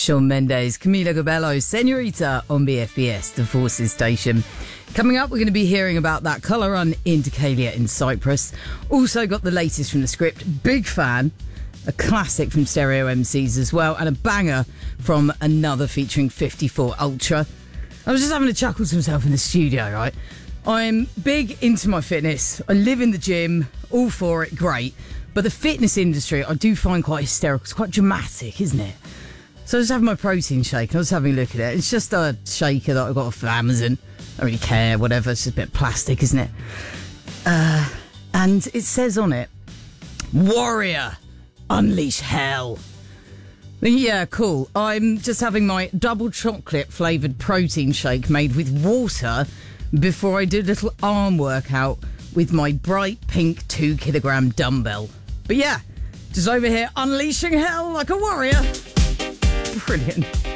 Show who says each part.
Speaker 1: Shawn Mendes, Camila Cabello, Senorita on BFBS, the Forces station. Coming up, we're going to be hearing about that colour run in Decalia in Cyprus. Also got the latest from The Script. Big fan. A classic from Stereo MCs as well. And a banger from another featuring 54 Ultra. I was just having a chuckle to myself in the studio, right? I'm big into my fitness. I live in the gym. All for it. Great. But the fitness industry, I do find quite hysterical. It's quite dramatic, isn't it? So I was having my protein shake. I was having a look at it. It's just a shaker that I got off of Amazon. I don't really care, whatever. It's just a bit of plastic, isn't it? And it says on it, Warrior, unleash hell. Yeah, cool. I'm just having my double chocolate flavoured protein shake made with water before I do a little arm workout with my bright pink 2 kilogram dumbbell. But yeah, just over here unleashing hell like a warrior. Brilliant.